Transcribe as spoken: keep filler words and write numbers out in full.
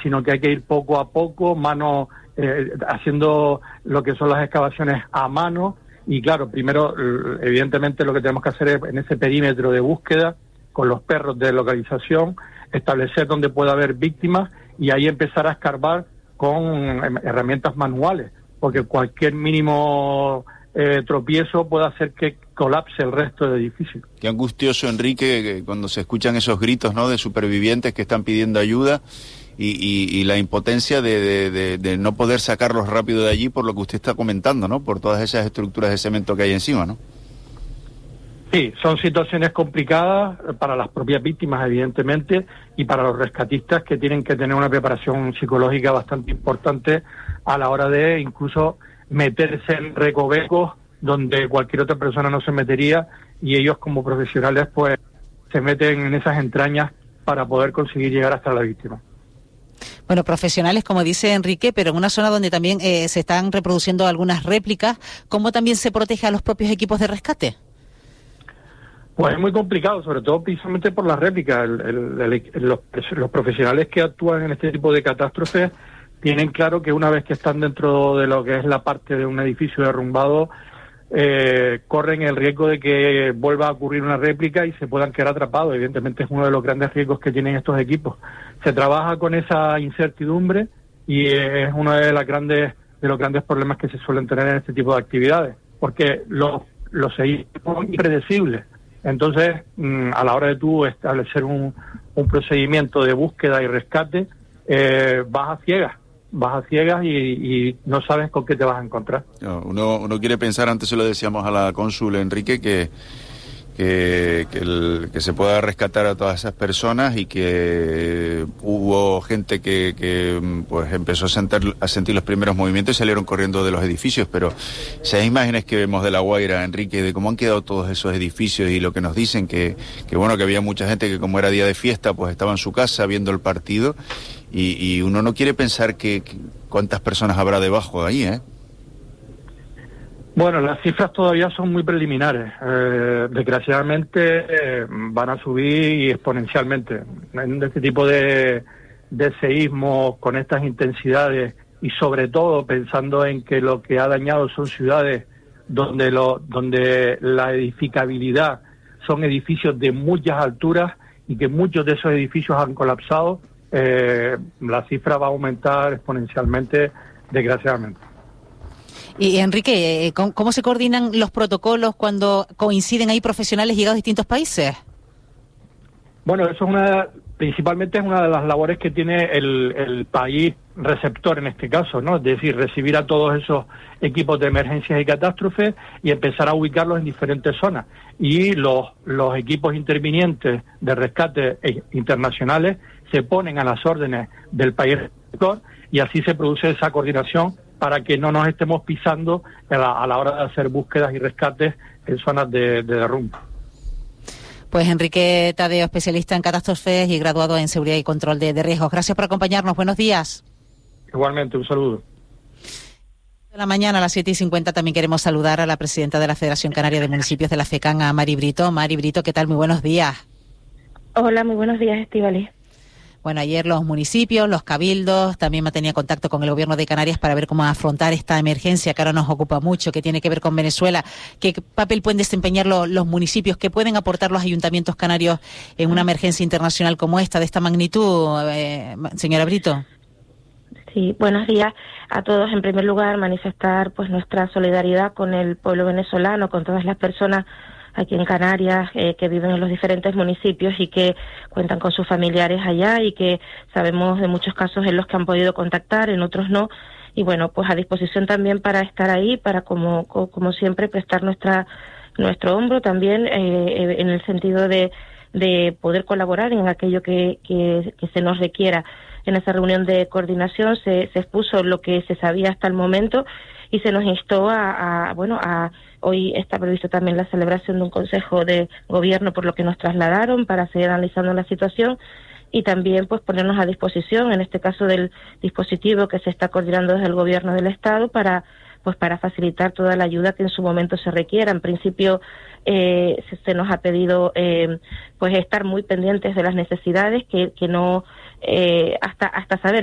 sino que hay que ir poco a poco, mano eh, haciendo lo que son las excavaciones a mano. Y claro, primero, evidentemente, lo que tenemos que hacer es, en ese perímetro de búsqueda, con los perros de localización, establecer dónde puede haber víctimas y ahí empezar a escarbar con herramientas manuales, porque cualquier mínimo eh, tropiezo puede hacer que colapse el resto del edificio. Qué angustioso, Enrique, que cuando se escuchan esos gritos, ¿no?, de supervivientes que están pidiendo ayuda y, y, y la impotencia de, de, de, de no poder sacarlos rápido de allí por lo que usted está comentando, ¿no?, por todas esas estructuras de cemento que hay encima, ¿no? Sí, son situaciones complicadas para las propias víctimas, evidentemente, y para los rescatistas, que tienen que tener una preparación psicológica bastante importante a la hora de incluso meterse en recovecos donde cualquier otra persona no se metería, y ellos como profesionales pues se meten en esas entrañas para poder conseguir llegar hasta la víctima. Bueno, profesionales, como dice Enrique, pero en una zona donde también eh, se están reproduciendo algunas réplicas, ¿cómo también se protege a los propios equipos de rescate? Pues es muy complicado, sobre todo precisamente por las réplicas. El, el, el, los, los profesionales que actúan en este tipo de catástrofes tienen claro que una vez que están dentro de lo que es la parte de un edificio derrumbado, eh, corren el riesgo de que vuelva a ocurrir una réplica y se puedan quedar atrapados. Evidentemente es uno de los grandes riesgos que tienen estos equipos. Se trabaja con esa incertidumbre y es uno de, las grandes, de los grandes problemas que se suelen tener en este tipo de actividades, porque los, los seguimos impredecibles. Entonces, a la hora de tú establecer un, un procedimiento de búsqueda y rescate, eh, vas a ciegas, vas a ciegas y, y no sabes con qué te vas a encontrar. No, uno, uno quiere pensar, antes se lo decíamos a la cónsul Enrique, que, que, que, el, que se pueda rescatar a todas esas personas y que hubo gente que, que pues empezó a sentir, a sentir los primeros movimientos y salieron corriendo de los edificios, pero esas imágenes que vemos de La Guaira, Enrique, de cómo han quedado todos esos edificios y lo que nos dicen, que, que bueno, que había mucha gente que como era día de fiesta, pues estaba en su casa viendo el partido y, y uno no quiere pensar que, que cuántas personas habrá debajo de ahí, ¿eh? Bueno, las cifras todavía son muy preliminares. Eh, desgraciadamente eh, van a subir y exponencialmente. En este tipo de, de seísmos con estas intensidades y sobre todo pensando en que lo que ha dañado son ciudades donde, lo, donde la edificabilidad son edificios de muchas alturas y que muchos de esos edificios han colapsado, eh, la cifra va a aumentar exponencialmente, desgraciadamente. Y Enrique, ¿cómo se coordinan los protocolos cuando coinciden ahí profesionales llegados de distintos países? Bueno, eso es una, principalmente es una de las labores que tiene el, el país receptor en este caso, ¿no? Es decir, recibir a todos esos equipos de emergencias y catástrofes y empezar a ubicarlos en diferentes zonas. Y los, los equipos intervinientes de rescate internacionales se ponen a las órdenes del país receptor y así se produce esa coordinación para que no nos estemos pisando a la, a la hora de hacer búsquedas y rescates en zonas de, de derrumbe. Pues Enrique Tadeo, especialista en catástrofes y graduado en seguridad y control de, de riesgos. Gracias por acompañarnos. Buenos días. Igualmente, un saludo. De la mañana a las siete y cincuenta también queremos saludar a la presidenta de la Federación Canaria de Municipios de la FECAN, a Mari Brito. Mari Brito, ¿qué tal? Muy buenos días. Hola, muy buenos días, Estíbaliz. Bueno, ayer los municipios, los cabildos, también mantenía contacto con el Gobierno de Canarias para ver cómo afrontar esta emergencia que ahora nos ocupa mucho, que tiene que ver con Venezuela. ¿Qué papel pueden desempeñar lo, los municipios? ¿Qué pueden aportar los ayuntamientos canarios en una emergencia internacional como esta, de esta magnitud, eh, señora Brito? Sí, buenos días a todos. En primer lugar, manifestar pues nuestra solidaridad con el pueblo venezolano, con todas las personas aquí en Canarias, eh, que viven en los diferentes municipios y que cuentan con sus familiares allá y que sabemos de muchos casos en los que han podido contactar, en otros no. Y bueno, pues a disposición también para estar ahí, para como como siempre prestar nuestra nuestro hombro también eh, en el sentido de, de poder colaborar en aquello que, que, que se nos requiera. En esa reunión de coordinación se, se expuso lo que se sabía hasta el momento y se nos instó a, a bueno, a hoy está previsto también la celebración de un consejo de gobierno, por lo que nos trasladaron para seguir analizando la situación y también pues ponernos a disposición, en este caso del dispositivo que se está coordinando desde el gobierno del Estado para pues para facilitar toda la ayuda que en su momento se requiera. En principio eh, se, se nos ha pedido eh, pues estar muy pendientes de las necesidades, que, que no eh, hasta hasta saber